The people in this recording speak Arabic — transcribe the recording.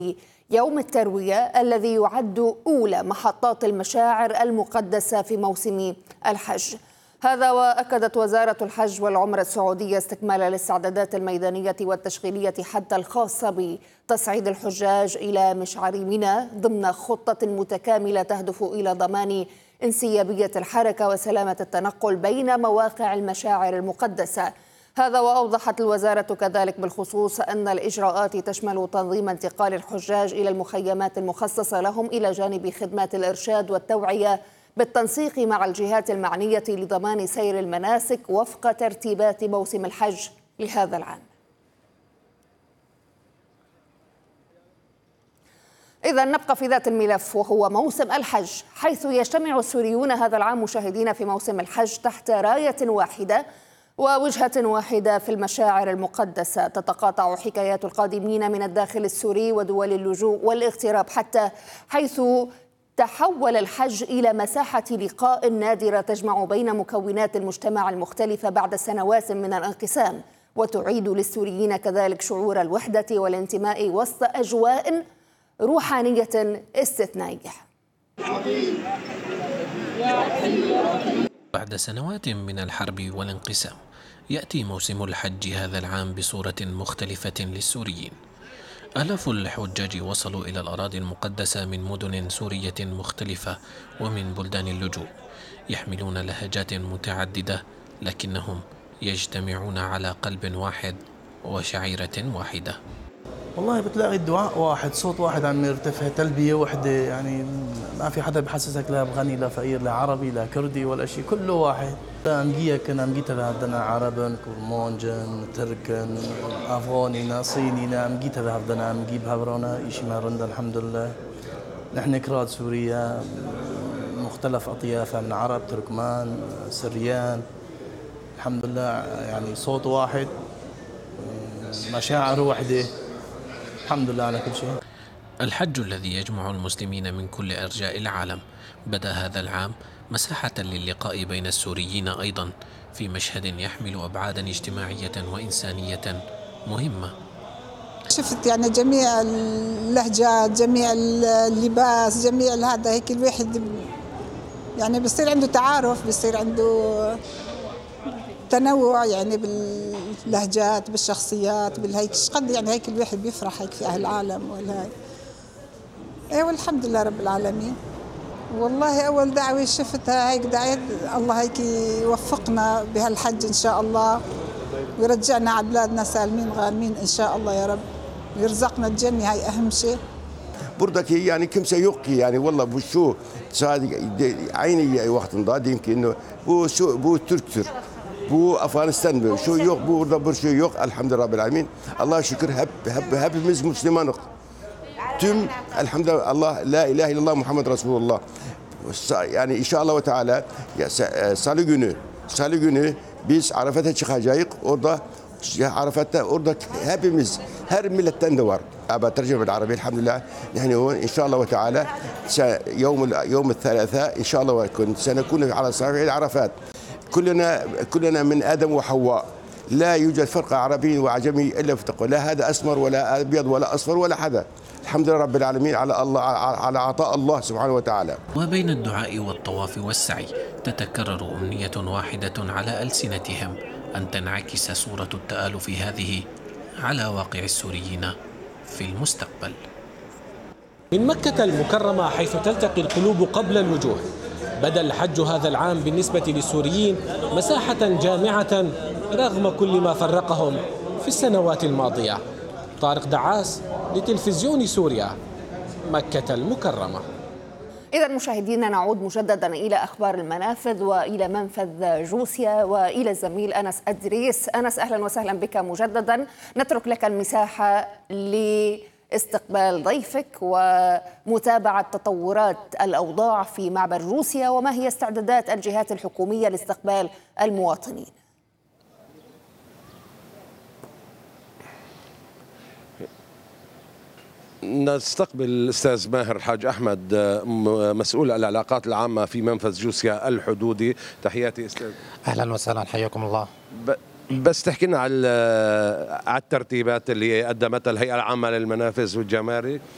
يوم التروية الذي يعد أولى محطات المشاعر المقدسة في موسم الحج. هذا وأكدت وزارة الحج والعمرة السعودية استكمال الاستعدادات الميدانية والتشغيلية حتى الخاصة بتصعيد الحجاج إلى مشعر منى ضمن خطة متكاملة تهدف إلى ضمان انسيابية الحركة وسلامة التنقل بين مواقع المشاعر المقدسة. هذا وأوضحت الوزارة كذلك بالخصوص أن الإجراءات تشمل تنظيم انتقال الحجاج إلى المخيمات المخصصة لهم إلى جانب خدمات الإرشاد والتوعية بالتنسيق مع الجهات المعنية لضمان سير المناسك وفق ترتيبات موسم الحج لهذا العام. إذا نبقى في ذات الملف وهو موسم الحج، حيث يجتمع السوريون هذا العام مشاهدين في موسم الحج تحت راية واحدة ووجهة واحدة في المشاعر المقدسة. تتقاطع حكايات القادمين من الداخل السوري ودول اللجوء والاغتراب، حتى حيث تحول الحج إلى مساحة لقاء نادرة تجمع بين مكونات المجتمع المختلفة بعد سنوات من الانقسام، وتعيد للسوريين كذلك شعور الوحدة والانتماء وسط أجواء روحانية استثنائية. بعد سنوات من الحرب والانقسام يأتي موسم الحج هذا العام بصورة مختلفة للسوريين. آلاف الحجاج وصلوا إلى الأراضي المقدسة من مدن سورية مختلفة ومن بلدان اللجوء، يحملون لهجات متعددة لكنهم يجتمعون على قلب واحد وشعيرة واحدة. والله بتلاقي الدعاء واحد، صوت واحد عم يرتفع، تلبية وحدة، يعني ما في حدا بحسسك لا بغني لا فقير لا عربي لا كردي ولا شيء، كله واحد. أمجية كنا أمجيتها هفدنا عربن كرمونجن تركن أفغانينا صينينا أمجيتها هفدنا أمجيب هبرونا إشي ما رندا الحمد لله. نحن كراد سوريا مختلف أطيافها من عرب تركمان سريان، الحمد لله يعني صوت واحد مشاعر واحدة، الحمد لله على كل شيء. الحج الذي يجمع المسلمين من كل أرجاء العالم بدأ هذا العام مساحة للقاء بين السوريين أيضا في مشهد يحمل أبعادا اجتماعية وإنسانية مهمة. شفت يعني جميع اللهجات، جميع اللباس، جميع هذا، هيك الواحد يعني بصير عنده تعارف، بصير عنده تنوع يعني باللهجات بالشخصيات بالهيك قد يعني هيك الواحد بيفرح هيك في أهل العالم والهاي. ايه والحمد لله رب العالمين. والله أول دعوة شفتها هيك دعيت الله هيك يوفقنا بهالحج إن شاء الله ويرجعنا على بلادنا سالمين غانمين إن شاء الله يا رب، ويرزقنا الجنة، هاي أهم شيء. بردك يعني كمسة يقي يعني والله بشو صادق عيني وقت ضاد يمكن إنه بو تركتر بو أفغانستان شو يق بو دبر شو يق الحمد لله رب العالمين. الله شكر هب مسلمان تم الحمد لله. الله لا إله إلا الله محمد رسول الله. Yani inşallah Teala Salı günü biz Arafat'a çıkacağız. Orada Arafat'ta orada hepimiz her milletten de var. Ama tercüme بالعربي الحمد لله نحن هون إن شاء الله تعالى يوم الثلاثاء إن شاء الله سنكون على صعيد عرفات كلنا من آدم وحواء، لا يوجد فرق عربي وعجمي إلا في التقوى، لا هذا أسمر ولا أبيض ولا أصفر ولا حدا. الحمد لله رب العالمين على الله على عطاء الله سبحانه وتعالى. وبين الدعاء والطواف والسعي تتكرر أمنية واحدة على ألسنتهم، أن تنعكس صورة التآلف هذه على واقع السوريين في المستقبل. من مكة المكرمة حيث تلتقي القلوب قبل الوجوه، بدأ الحج هذا العام بالنسبة للسوريين مساحة جامعة رغم كل ما فرقهم في السنوات الماضية. طارق دعاس لتلفزيون سوريا، مكة المكرمة. إذا مشاهدينا نعود مجددا إلى أخبار المنافذ وإلى منفذ جوسيا وإلى الزميل أنس أدريس. أنس أهلا وسهلا بك مجددا. نترك لك المساحة لاستقبال ضيفك ومتابعة تطورات الأوضاع في معبر جوسيا، وما هي استعدادات الجهات الحكومية لاستقبال المواطنين. نستقبل الأستاذ ماهر الحاج أحمد مسؤول العلاقات العامة في منفذ جوسيا الحدودي. تحياتي أستاذ. أهلا وسهلا، حياكم الله. بس تحكي لنا على الترتيبات اللي قدمتها الهيئة العامة للمنافذ والجمارك.